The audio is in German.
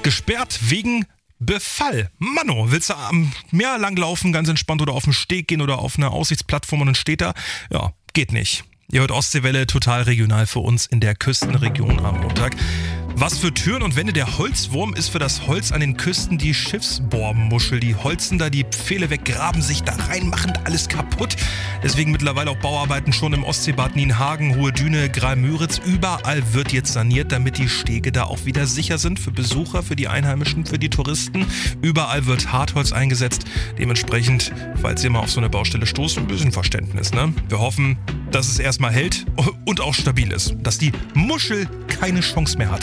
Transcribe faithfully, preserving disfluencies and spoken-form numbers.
Gesperrt wegen Befall. Manno, willst du am Meer langlaufen, ganz entspannt, oder auf dem Steg gehen oder auf einer Aussichtsplattform und dann steht da? Ja, geht nicht. Ihr hört Ostseewelle, total regional für uns in der Küstenregion am Montag. Was für Türen und Wände der Holzwurm ist für das Holz an den Küsten die Schiffsbohrmuschel. Die holzen da die Pfähle weg, graben sich da rein, machen alles kaputt. Deswegen mittlerweile auch Bauarbeiten schon im Ostseebad Nienhagen, Hohe Düne, Graal-Müritz. Überall wird jetzt saniert, damit die Stege da auch wieder sicher sind für Besucher, für die Einheimischen, für die Touristen. Überall wird Hartholz eingesetzt. Dementsprechend, falls ihr mal auf so eine Baustelle stoßt, ein bisschen Verständnis, ne? Wir hoffen, dass es erstmal hält und auch stabil ist. Dass die Muschel keine Chance mehr hat.